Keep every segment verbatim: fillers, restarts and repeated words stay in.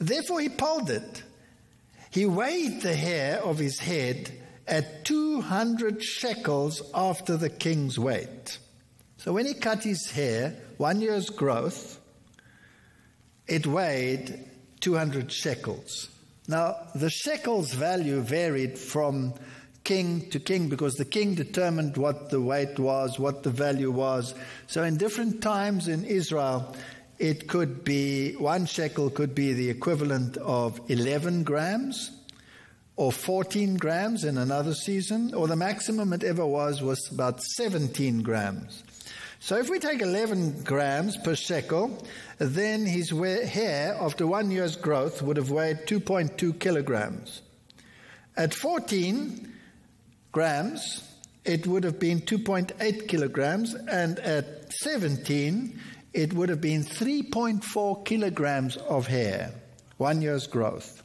Therefore he polled it. He weighed the hair of his head at two hundred shekels after the king's weight. So when he cut his hair, one year's growth, it weighed two hundred shekels. Now, the shekels value varied from king to king because the king determined what the weight was, what the value was. So in different times in Israel, it could be, one shekel could be the equivalent of eleven grams or fourteen grams in another season, or the maximum it ever was was about seventeen grams. So if we take eleven grams per shekel, then his hair, after one year's growth, would have weighed two point two kilograms. At fourteen grams, it would have been two point eight kilograms, and at seventeen, it would have been three point four kilograms of hair, one year's growth.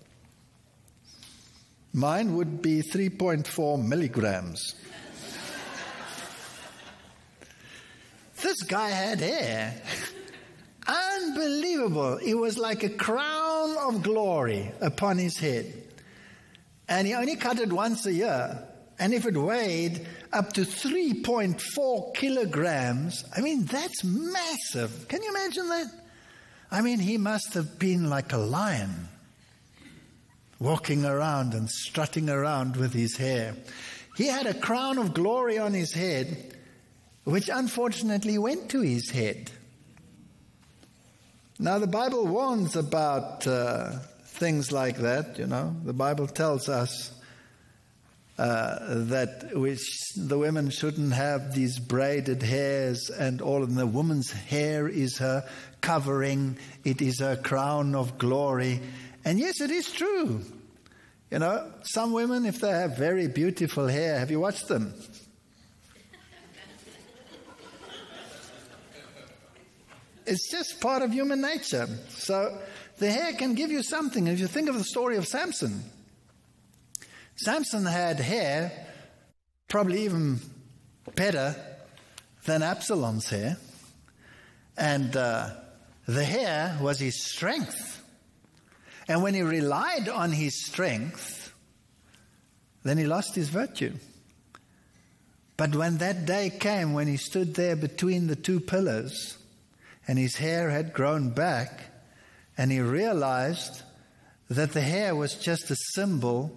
Mine would be three point four milligrams. This guy had hair. Unbelievable. It was like a crown of glory upon his head. And he only cut it once a year. And if it weighed up to three point four kilograms, I mean, that's massive. Can you imagine that? I mean, he must have been like a lion, walking around and strutting around with his hair. He had a crown of glory on his head, which unfortunately went to his head. Now, the Bible warns about uh, things like that, you know. The Bible tells us Uh, that which the women shouldn't have these braided hairs and all of them. The woman's hair is her covering. It is her crown of glory. And yes, it is true. You know, some women, if they have very beautiful hair, have you watched them? It's just part of human nature. So the hair can give you something. If you think of the story of Samson, Samson had hair probably even better than Absalom's hair. And uh, the hair was his strength. And when he relied on his strength, then he lost his virtue. But when that day came, when he stood there between the two pillars, and his hair had grown back, and he realized that the hair was just a symbol